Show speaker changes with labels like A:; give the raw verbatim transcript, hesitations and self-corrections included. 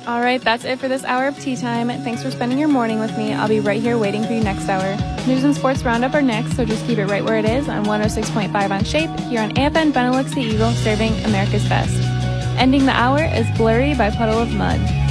A: All right, that's it for this hour of Tea Time. Thanks for spending your morning with me. I'll be right here waiting for you next hour. News and Sports Roundup are next, so just keep it right where it is on one oh six point five on Shape, here on A F N Benelux the Eagle, serving America's best. Ending the hour is Blurry by Puddle of Mud.